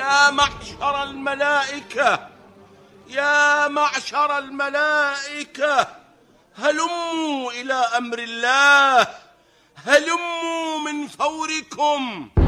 يا معشر الملائكة، يا معشر الملائكة، هلموا إلى أمر الله، هلموا من فوركم.